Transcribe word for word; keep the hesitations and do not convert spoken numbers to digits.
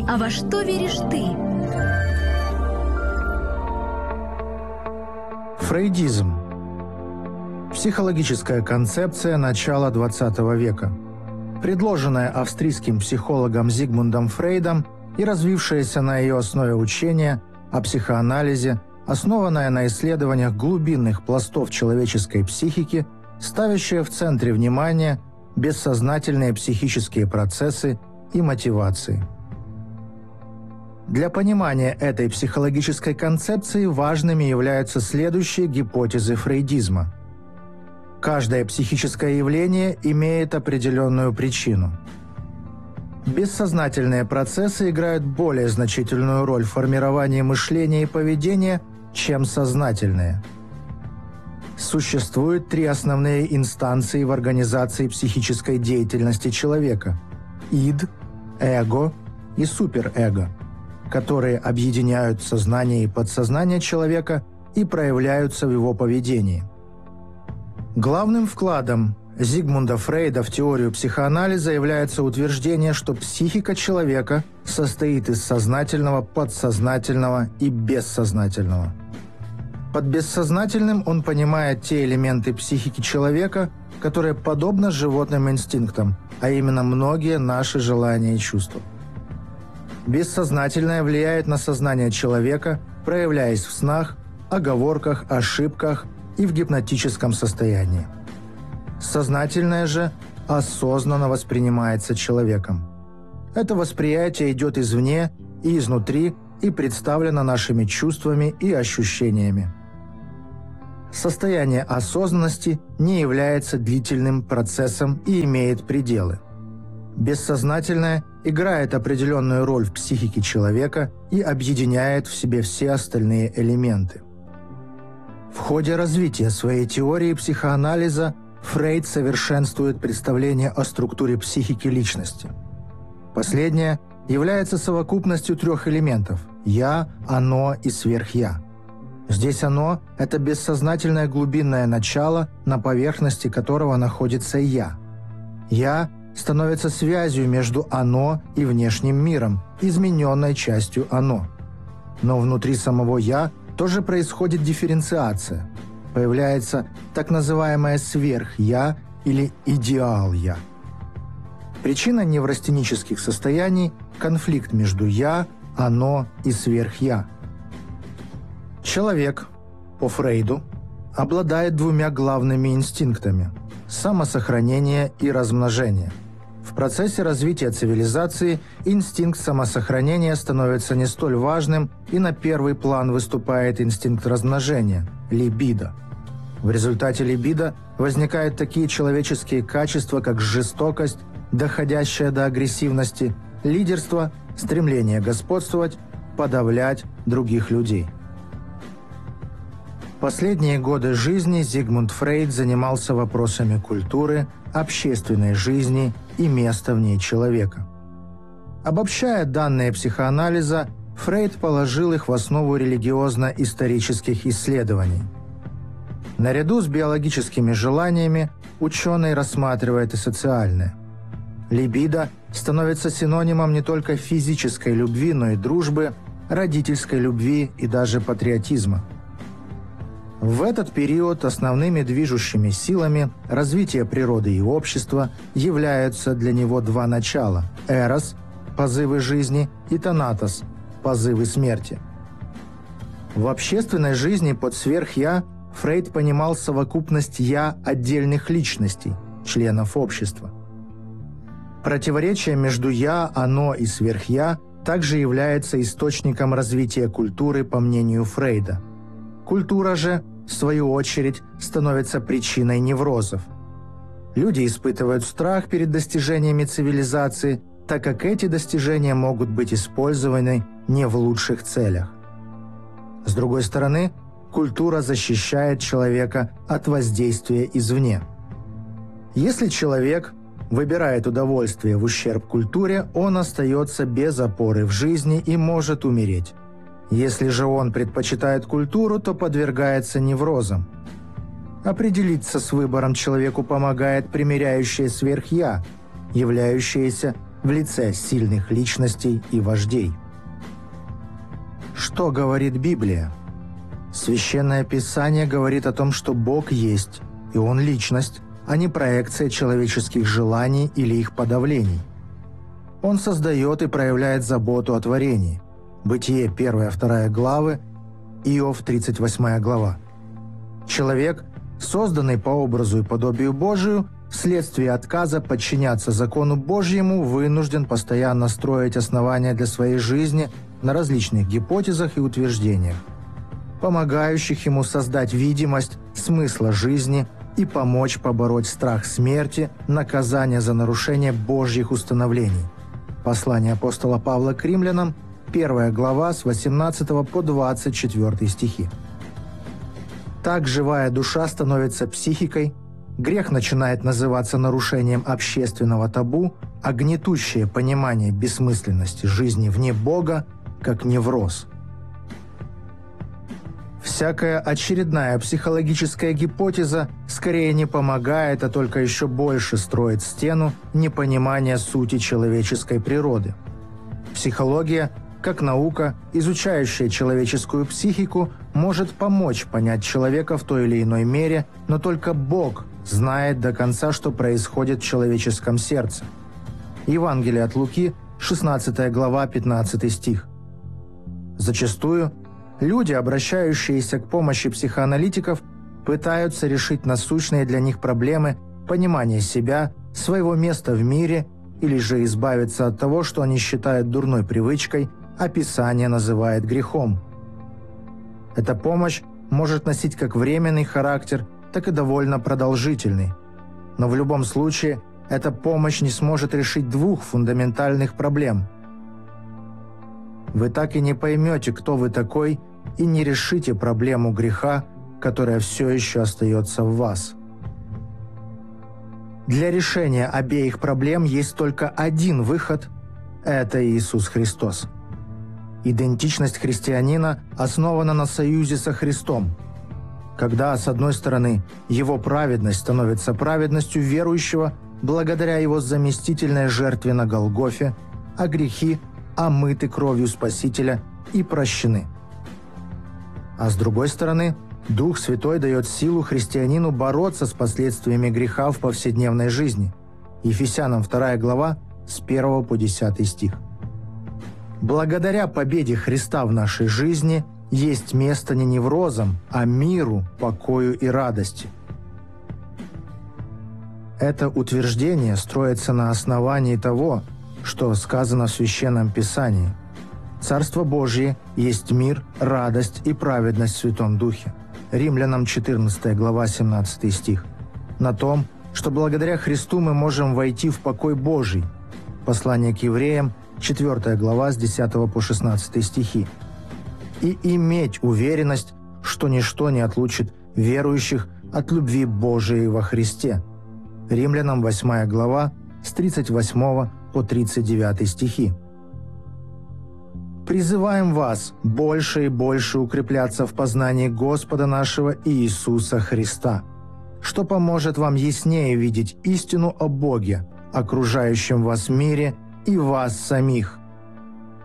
А во что веришь ты? Фрейдизм. Психологическая концепция начала двадцатого века, предложенная австрийским психологом Зигмундом Фрейдом и развившееся на ее основе учение о психоанализе, основанное на исследованиях глубинных пластов человеческой психики, ставящее в центре внимания бессознательные психические процессы и мотивации. Для понимания этой психологической концепции важными являются следующие гипотезы фрейдизма. Каждое психическое явление имеет определенную причину. Бессознательные процессы играют более значительную роль в формировании мышления и поведения, чем сознательные. Существует три основные инстанции в организации психической деятельности человека – ид, эго и суперэго, которые объединяют сознание и подсознание человека и проявляются в его поведении. Главным вкладом Зигмунда Фрейда в теорию психоанализа является утверждение, что психика человека состоит из сознательного, подсознательного и бессознательного. Под бессознательным он понимает те элементы психики человека, которые подобны животным инстинктам, а именно многие наши желания и чувства. Бессознательное влияет на сознание человека, проявляясь в снах, оговорках, ошибках и в гипнотическом состоянии. Сознательное же осознанно воспринимается человеком. Это восприятие идет извне и изнутри и представлено нашими чувствами и ощущениями. Состояние осознанности не является длительным процессом и имеет пределы. Бессознательное играет определенную роль в психике человека и объединяет в себе все остальные элементы. В ходе развития своей теории психоанализа Фрейд совершенствует представление о структуре психики личности. Последняя является совокупностью трех элементов – «я», «оно» и «сверхя». Здесь «оно» – это бессознательное глубинное начало, на поверхности которого находится «я». «Я» становится связью между «оно» и внешним миром, измененной частью «оно». Но внутри самого «я» тоже происходит дифференциация. Появляется так называемое «сверх-я» или «идеал-я». Причина неврастенических состояний – конфликт между «я», «оно» и «сверх-я». Человек, по Фрейду, обладает двумя главными инстинктами – самосохранение и размножение. В процессе развития цивилизации инстинкт самосохранения становится не столь важным, и на первый план выступает инстинкт размножения – либидо. В результате либидо возникают такие человеческие качества, как жестокость, доходящая до агрессивности, лидерство, стремление господствовать, подавлять других людей. Последние годы жизни Зигмунд Фрейд занимался вопросами культуры, общественной жизни и места в ней человека. Обобщая данные психоанализа, Фрейд положил их в основу религиозно-исторических исследований. Наряду с биологическими желаниями ученый рассматривает и социальное. Либидо становится синонимом не только физической любви, но и дружбы, родительской любви и даже патриотизма. В этот период основными движущими силами развития природы и общества являются для него два начала – эрос – позывы жизни и танатос – позывы смерти. В общественной жизни под сверх-я Фрейд понимал совокупность «я» отдельных личностей, членов общества. Противоречие между «я», «оно» и сверх-я также является источником развития культуры, по мнению Фрейда. Культура же, в свою очередь, становится причиной неврозов. Люди испытывают страх перед достижениями цивилизации, так как эти достижения могут быть использованы не в лучших целях. С другой стороны, культура защищает человека от воздействия извне. Если человек выбирает удовольствие в ущерб культуре, он остается без опоры в жизни и может умереть. Если же он предпочитает культуру, то подвергается неврозам. Определиться с выбором человеку помогает примиряющее сверх-я, являющееся в лице сильных личностей и вождей. Что говорит Библия? Священное Писание говорит о том, что Бог есть, и Он – личность, а не проекция человеческих желаний или их подавлений. Он создает и проявляет заботу о творении. Бытие первая-вторая главы, Иов тридцать восьмая глава. Человек, созданный по образу и подобию Божию, вследствие отказа подчиняться закону Божьему, вынужден постоянно строить основания для своей жизни на различных гипотезах и утверждениях, помогающих ему создать видимость смысла жизни и помочь побороть страх смерти, наказание за нарушение Божьих установлений. Послание апостола Павла к римлянам, первая глава, с восемнадцатого по двадцать четвёртый стихи. Так живая душа становится психикой, грех начинает называться нарушением общественного табу, а гнетущее понимание бессмысленности жизни вне Бога как невроз. Всякая очередная психологическая гипотеза скорее не помогает, а только еще больше строит стену непонимания сути человеческой природы. Психология, как наука, изучающая человеческую психику, может помочь понять человека в той или иной мере, но только Бог знает до конца, что происходит в человеческом сердце. Евангелие от Луки, шестнадцатая глава, пятнадцатый стих. Зачастую люди, обращающиеся к помощи психоаналитиков, пытаются решить насущные для них проблемы понимания себя, своего места в мире или же избавиться от того, что они считают дурной привычкой, а Писание называет грехом. Эта помощь может носить как временный характер, так и довольно продолжительный. Но в любом случае, эта помощь не сможет решить двух фундаментальных проблем. Вы так и не поймете, кто вы такой, и не решите проблему греха, которая все еще остается в вас. Для решения обеих проблем есть только один выход – это Иисус Христос. Идентичность христианина основана на союзе со Христом. Когда, с одной стороны, его праведность становится праведностью верующего благодаря его заместительной жертве на Голгофе, а грехи омыты кровью Спасителя и прощены. А с другой стороны, Дух Святой дает силу христианину бороться с последствиями греха в повседневной жизни. Ефесянам вторая глава, с первого по десятый стих. Благодаря победе Христа в нашей жизни есть место не неврозам, а миру, покою и радости. Это утверждение строится на основании того, что сказано в Священном Писании. Царство Божье есть мир, радость и праведность в Святом Духе. Римлянам четырнадцатая глава, семнадцатый стих. На том, что благодаря Христу мы можем войти в покой Божий. Послание к евреям, четвёртая глава, с десятого по шестнадцатый стихи. И иметь уверенность, что ничто не отлучит верующих от любви Божией во Христе. Римлянам восьмая глава, с тридцать восьмого по тридцать девятый стихи. Призываем вас больше и больше укрепляться в познании Господа нашего Иисуса Христа, что поможет вам яснее видеть истину о Боге, окружающем вас мире и вас самих,